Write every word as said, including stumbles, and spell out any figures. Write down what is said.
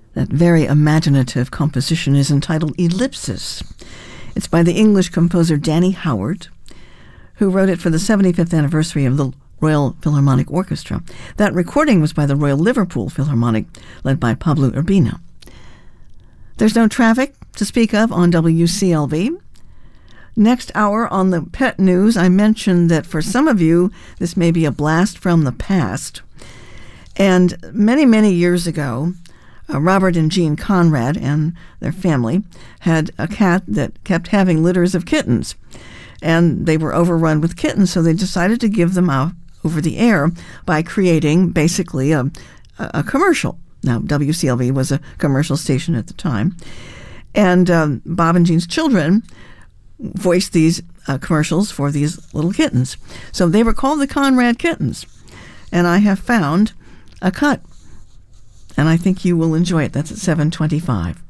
That very imaginative composition is entitled Ellipsis. It's by the English composer Danny Howard, who wrote it for the seventy-fifth anniversary of the Royal Philharmonic Orchestra. That recording was by the Royal Liverpool Philharmonic, led by Pablo Urbina. There's no traffic to speak of on W C L V. Next hour on the pet news, I mentioned that for some of you, this may be a blast from the past. And many, many years ago, uh, Robert and Jean Conrad and their family had a cat that kept having litters of kittens. And they were overrun with kittens, so they decided to give them out over the air by creating basically a, a commercial. Now, W C L V was a commercial station at the time. And um, Bob and Jean's children voiced these uh, commercials for these little kittens. So they were called the Conrad Kittens. And I have found a cut. And I think you will enjoy it. That's at seven twenty-five.